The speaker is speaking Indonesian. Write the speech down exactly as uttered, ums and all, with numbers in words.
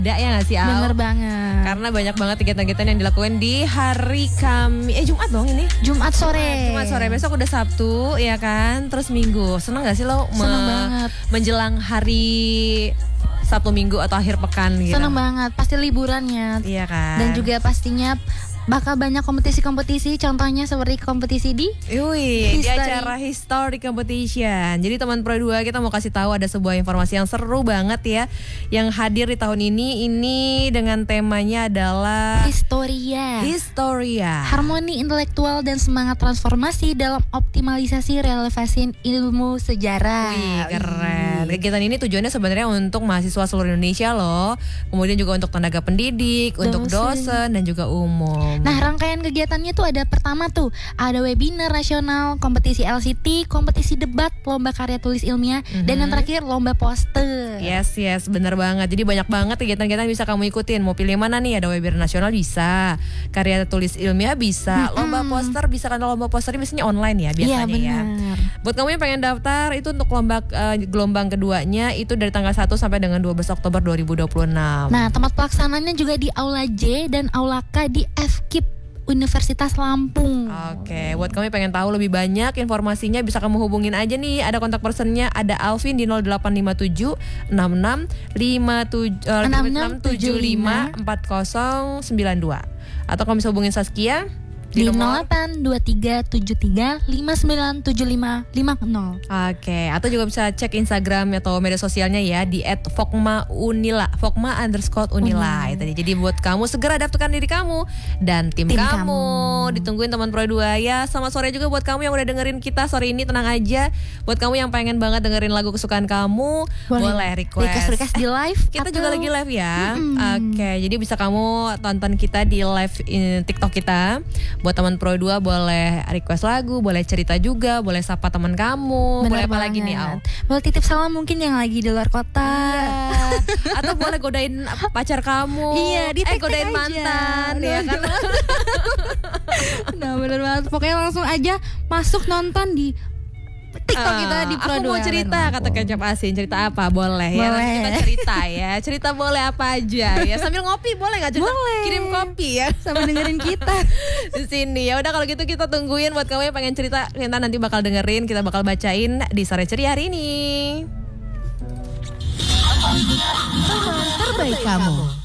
Ada ya gak sih Al? Bener banget. Karena banyak banget kegiatan-kegiatan yang dilakukan di hari Kamis. Eh Jumat dong ini. Jumat sore. Jumat sore, besok udah Sabtu ya kan. Terus Minggu. Seneng gak sih lo me- Seneng banget. menjelang hari Sabtu Minggu atau akhir pekan gitu? Seneng banget. Pasti liburannya. Iya kan. Dan juga pastinya bakal banyak kompetisi-kompetisi. Contohnya seperti kompetisi di Wih, di History. acara History Competition. Jadi teman Pro dua kita mau kasih tahu ada sebuah informasi yang seru banget ya, yang hadir di tahun ini. Ini dengan temanya adalah Historia. Historia. Harmoni intelektual dan semangat transformasi dalam optimalisasi relevansi ilmu sejarah. Wih, keren. Kegiatan ini tujuannya sebenarnya untuk mahasiswa seluruh Indonesia loh. Kemudian juga untuk tenaga pendidik, untuk dosen dan juga umum. Nah, rangkaian kegiatannya tuh ada pertama tuh, ada webinar nasional, kompetisi L C T, kompetisi debat, lomba karya tulis ilmiah, mm-hmm. dan yang terakhir lomba poster. Yes, yes, benar banget. Jadi banyak banget kegiatan-kegiatan yang bisa kamu ikutin. Mau pilih mana nih? Ada webinar nasional bisa, karya tulis ilmiah bisa, mm-hmm. lomba poster bisa, karena lomba poster ini biasanya online ya biasanya ya. ya. Buat kamu yang pengen daftar itu untuk lomba uh, gelombang keduanya itu dari tanggal satu sampai dengan dua belas Oktober dua ribu dua puluh enam. Nah, tempat pelaksanaannya juga di Aula J dan Aula K di F K I P Universitas Lampung. Oke, buat kamu yang pengen tahu lebih banyak informasinya bisa kamu hubungin aja nih. Ada kontak personnya, ada Alvin di nol delapan lima tujuh enam enam lima tujuh lima empat nol sembilan dua. Atau kamu bisa hubungin Saskia di nol delapan dua tiga tujuh tiga lima sembilan tujuh lima lima nol. Oke, atau juga bisa cek Instagram atau media sosialnya ya di et fokma unila, fokma underscore unila. Itu dia. Jadi buat kamu segera daftarkan diri kamu dan tim, tim kamu. kamu. Ditungguin teman Pro dua ya. Selamat sore juga buat kamu yang udah dengerin kita sore ini, tenang aja. Buat kamu yang pengen banget dengerin lagu kesukaan kamu, boleh, boleh request. Request, request di live. Kita atau... juga lagi live ya. Mm-hmm. Oke, jadi bisa kamu tonton kita di live in TikTok kita. Buat teman Pro dua boleh request lagu, boleh cerita juga, boleh sapa teman kamu. Bener boleh apa banget. lagi nih Al? Boleh titip salam mungkin yang lagi di luar kota. Iya. Atau boleh godain pacar kamu. Iya, di eh godain aja. mantan ya kan. Nah, bener banget. Pokoknya langsung aja masuk nonton di TikTok uh, kita di Pro Aku dua. mau cerita, kata Kecap Asin. Cerita apa? Boleh, boleh. Ya nanti kita cerita ya. Cerita boleh apa aja ya. Sambil ngopi boleh nggak? Boleh. Kirim kopi ya. Sambil dengerin kita di sini. Ya udah kalau gitu kita tungguin buat kamu yang pengen cerita. Kita nanti bakal dengerin, kita bakal bacain di Sore Ceria hari ini. Teman terbaik kamu.